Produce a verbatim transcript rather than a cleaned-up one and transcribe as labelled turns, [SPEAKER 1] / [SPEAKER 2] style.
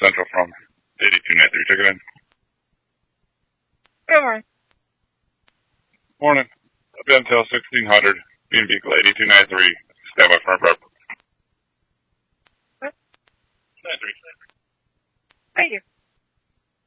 [SPEAKER 1] Central from eighty-two ninety-three. Check it in.
[SPEAKER 2] Good morning.
[SPEAKER 1] Morning. I'll be until sixteen hundred. Being vehicle eighty-two ninety-three. Stand by for prep.
[SPEAKER 2] What?
[SPEAKER 1] ninety-three.
[SPEAKER 2] Thank you.